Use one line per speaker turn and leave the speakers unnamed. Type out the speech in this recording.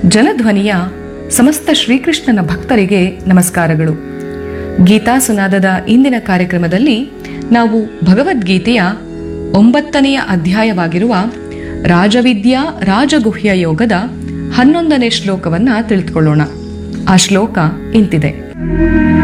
ಜನಧ್ವನಿಯ ಸಮಸ್ತ ಶ್ರೀಕೃಷ್ಣನ ಭಕ್ತರಿಗೆ ನಮಸ್ಕಾರಗಳು. ಗೀತಾ ಸುನಾದದ ಇಂದಿನ ಕಾರ್ಯಕ್ರಮದಲ್ಲಿ ನಾವು ಭಗವದ್ಗೀತೆಯ 9ನೆಯ ಅಧ್ಯಾಯವಾಗಿರುವ ರಾಜವಿದ್ಯಾ ರಾಜಗುಹ್ಯ ಯೋಗದ 11ನೇ ಶ್ಲೋಕವನ್ನು ತಿಳಿದುಕೊಳ್ಳೋಣ. ಆ ಶ್ಲೋಕ ಇಂತಿದೆ: